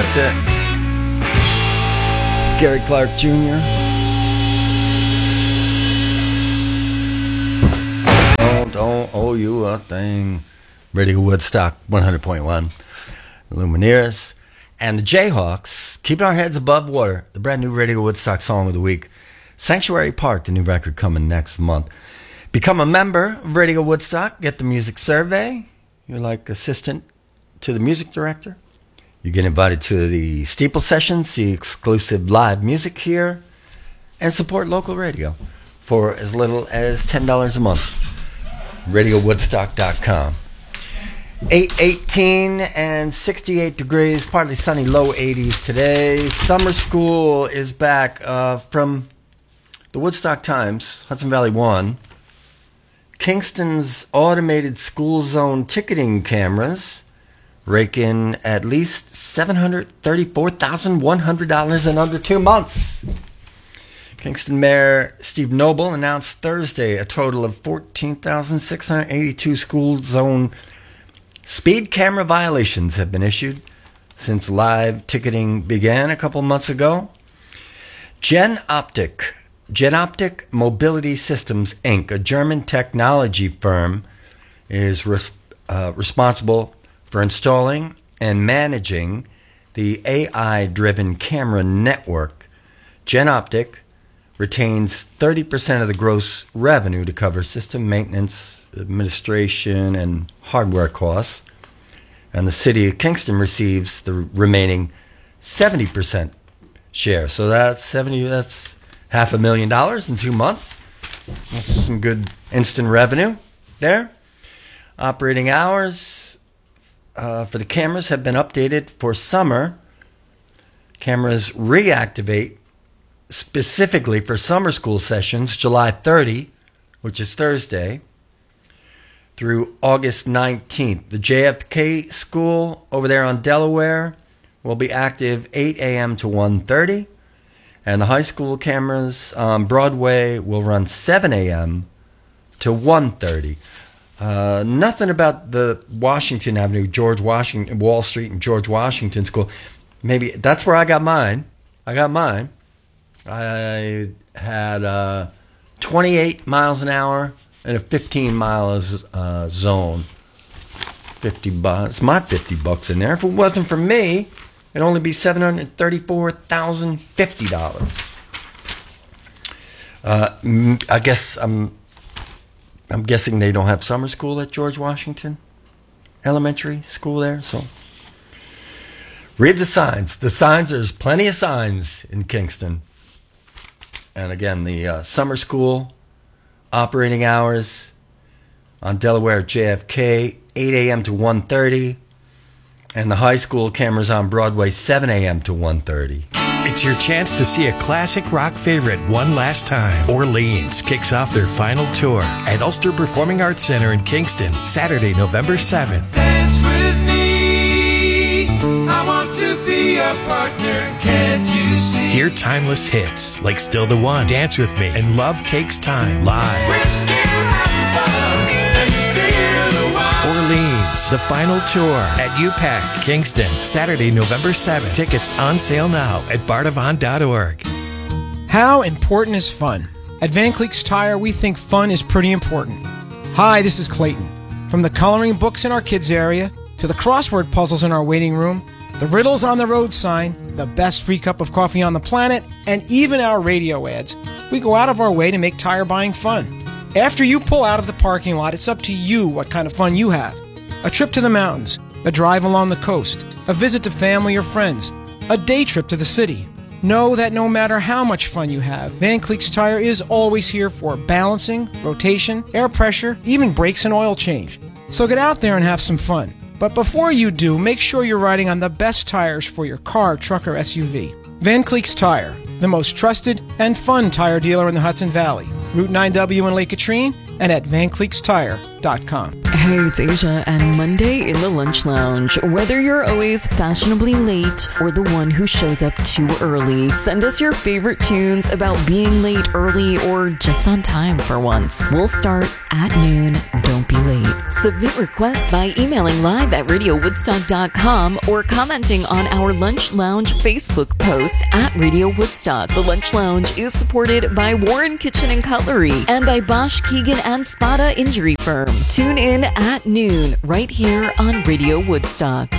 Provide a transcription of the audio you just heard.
That's it. Gary Clark Jr. Don't owe you a thing. Radio Woodstock 100.1. Lumineers. And the Jayhawks, keeping our heads above water. The brand new Radio Woodstock song of the week. Sanctuary Park, the new record coming next month. Become a member of Radio Woodstock. Get the music survey. You're like assistant to the music director. You get invited to the Steeple Sessions, see exclusive live music here, and support local radio for as little as $10 a month. RadioWoodstock.com. 8:18 and 68 degrees, partly sunny, low 80s today. Summer school is back from the Woodstock Times, Hudson Valley 1. Kingston's automated school zone ticketing cameras rake in at least $734,100 in under 2 months. Kingston Mayor Steve Noble announced Thursday a total of 14,682 school zone speed camera violations have been issued since live ticketing began a couple months ago. Genoptic Mobility Systems, Inc., a German technology firm, is responsible for installing and managing the AI-driven camera network. Genoptic retains 30% of the gross revenue to cover system maintenance, administration, and hardware costs, and the city of Kingston receives the remaining 70% share. So that's $500,000 in 2 months. That's some good instant revenue there. Operating hours for the cameras have been updated for summer. Cameras reactivate specifically for summer school sessions July 30, which is Thursday, through August 19th. The JFK school over there on Delaware will be active 8 a.m. to 1:30, and the high school cameras on Broadway will run 7 a.m. to 1:30. Nothing about the Washington Avenue, Wall Street and George Washington School. Maybe that's where I got mine. I had 28 miles an hour in a 15 miles zone. $50. It's my $50 in there. If it wasn't for me, it'd only be $734,050. I guess I'm guessing they don't have summer school at George Washington Elementary School there, so read the signs. There's plenty of signs in Kingston. And again, the summer school operating hours on Delaware at JFK, 8 a.m. to 1:30, and the high school cameras on Broadway, 7 a.m. to 1:30. It's your chance to see a classic rock favorite one last time. Orleans kicks off their final tour at Ulster Performing Arts Center in Kingston, Saturday, November 7th. Dance with me, I want to be a partner, can't you see? Hear timeless hits like Still the One, Dance With Me, and Love Takes Time live. We're still having fun, and you're still the one. Orleans, the final tour at UPAC, Kingston, Saturday, November 7th. Tickets on sale now at bardavon.org. How important is fun? At Van Cleek's Tire, we think fun is pretty important. Hi, this is Clayton. From the coloring books in our kids' area, to the crossword puzzles in our waiting room, the riddles on the road sign, the best free cup of coffee on the planet, and even our radio ads, we go out of our way to make tire buying fun. After you pull out of the parking lot, it's up to you what kind of fun you have. A trip to the mountains, a drive along the coast, a visit to family or friends, a day trip to the city. Know that no matter how much fun you have, Van Cleek's Tire is always here for balancing, rotation, air pressure, even brakes and oil change. So get out there and have some fun. But before you do, make sure you're riding on the best tires for your car, truck, or SUV. Van Cleek's Tire, the most trusted and fun tire dealer in the Hudson Valley. Route 9W in Lake Katrine and at VanCleeksTire.com. Hey, it's Asia, and Monday in the Lunch Lounge. Whether you're always fashionably late or the one who shows up too early, send us your favorite tunes about being late, early, or just on time for once. We'll start at noon. Don't be late. Submit requests by emailing live at radiowoodstock.com or commenting on our Lunch Lounge Facebook post at Radio Woodstock. The Lunch Lounge is supported by Warren Kitchen and Cutlery and by Bosch, Keegan, and Spada Injury Firm. Tune in at noon right here on Radio Woodstock.